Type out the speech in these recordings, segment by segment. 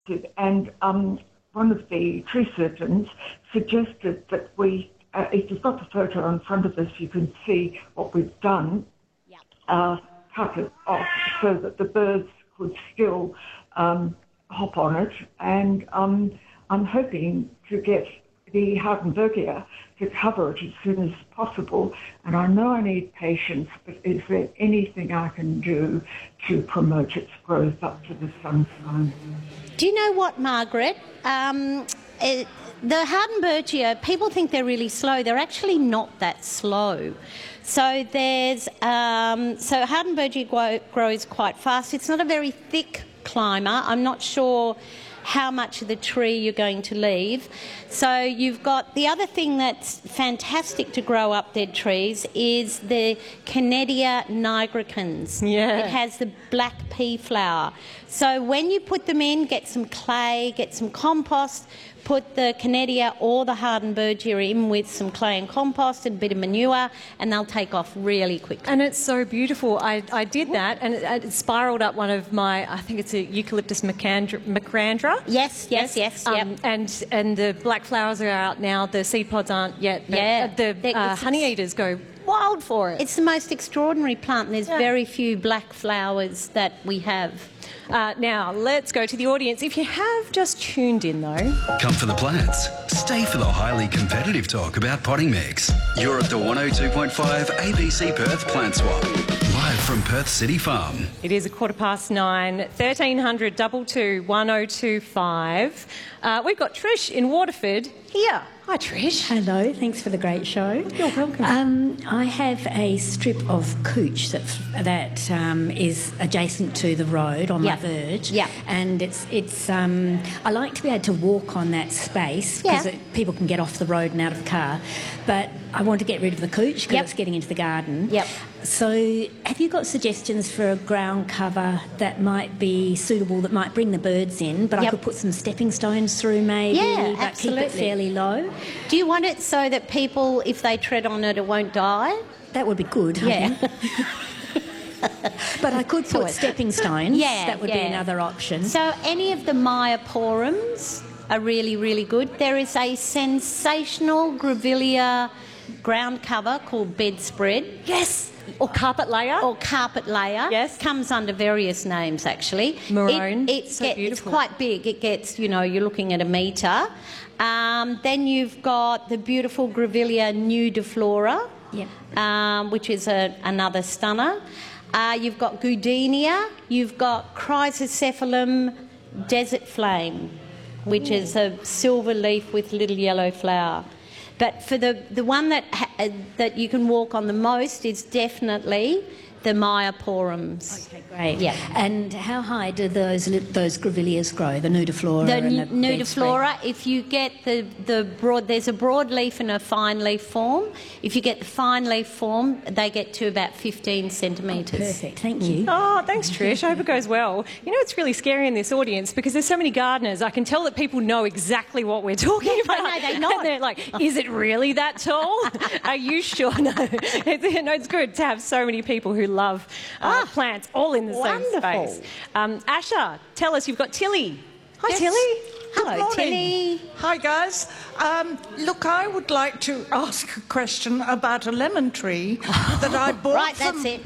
And one of the tree surgeons suggested that if you've got the photo in front of us, you can see what we've done. Cut it off so that the birds could still hop on it. And I'm hoping to get the Hardenbergia to cover it as soon as possible. And I know I need patience, but is there anything I can do to promote its growth up to the sunshine? Do you know what, Margaret? The Hardenbergia, people think they're really slow. They're actually not that slow. So Hardenbergia grows quite fast. It's not a very thick climber. I'm not sure how much of the tree you're going to leave. So you've got the other thing that's fantastic to grow up dead trees is the Canadia nigricans. Yeah. It has the black pea flower. So when you put them in, get some clay, get some compost, put the Canadia or the Hardenbergia in with some clay and compost and a bit of manure, and they'll take off really quickly. And it's so beautiful. I did that, and it spiralled up one of my, I think it's a Eucalyptus macrandra. Yes. Yep. And the black flowers are out now. The seed pods aren't yet. But the honey eaters go wild for it. It's the most extraordinary plant, and there's very few black flowers that we have. Now, let's go to the audience. If you have just tuned in, though... Come for the plants. Stay for the highly competitive talk about potting mix. You're at the 102.5 ABC Perth Plant Swap. Live from Perth City Farm. It is 9:15, 1300 22 1025. We've got Trish in Waterford here. Hi, Trish. Hello, thanks for the great show. You're welcome. I have a strip of couch that is adjacent to the road on my verge. Yeah. And it's I like to be able to walk on that space because people can get off the road and out of the car. But I want to get rid of the couch because it's getting into the garden. Yep. So have you got suggestions for a ground cover that might be suitable, that might bring the birds in, but I could put some stepping stones through maybe, Yeah, but keep absolutely. it fairly low? Do you want it so that people, if they tread on it, it won't die? That would be good, I think. But I could put stepping stones. That would be another option. So any of the Myoporums are really, really good. There is a sensational Grevillea ground cover called Bedspread. Yes. Or carpet layer. Yes. Comes under various names, actually. Maroon. It's quite big. It gets, you're looking at a metre. Then you've got the beautiful Grevillea nudiflora, which is another stunner. You've got Goodenia. You've got Chrysocephalum desert flame, which is a silver leaf with little yellow flower. But for the one that you can walk on the most is definitely the Myoporums. Okay, great. Yeah. And how high do those Grevilleas grow, the nudiflora and the nudiflora, if you get the broad, there's a broad leaf and a fine leaf form. If you get the fine leaf form, they get to about 15 centimetres. Perfect, thank you. Oh, thanks, Trish. I hope it goes well. It's really scary in this audience because there's so many gardeners. I can tell that people know exactly what we're talking about. No, they know. And they're like, is it really that tall? Are you sure? No. It's good to have so many people who love plants all in the same space. Asha, tell us, you've got Tilly. Hi, Tilly. Hello, Tilly. Hi, guys. Look, I would like to ask a question about a lemon tree that I bought. Right, that's it.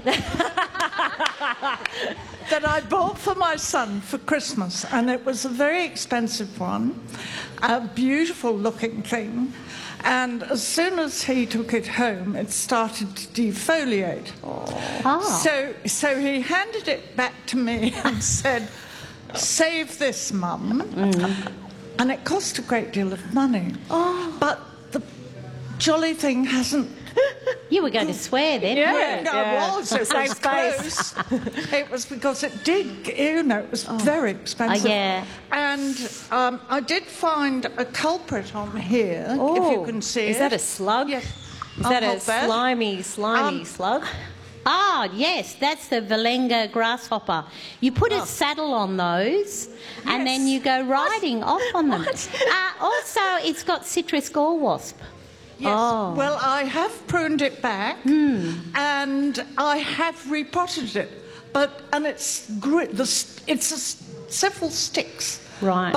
That I bought for my son for Christmas, and it was a very expensive one, a beautiful-looking thing. And as soon as he took it home, it started to defoliate. So he handed it back to me and said, "Save this, Mum." And it cost a great deal of money. But the jolly thing hasn't... You were going to swear then. I was. It was close. It was because it did, it was very expensive. And I did find a culprit on here, if you can see it. Is that a slug? Yes. Is that a slimy slug? Ah, yes, that's the Valenga grasshopper. You put a saddle on those and then you go riding off on them. Also, it's got citrus gall wasp. Yes. Well, I have pruned it back and I have repotted it. And it's several sticks. Right.